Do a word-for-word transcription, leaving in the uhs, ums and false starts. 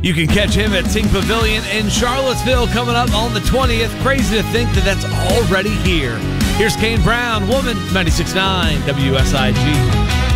You can catch him at Ting Pavilion in Charlottesville coming up on the twentieth. Crazy to think that that's already here. Here's Kane Brown, Woman, ninety-six point nine W S I G.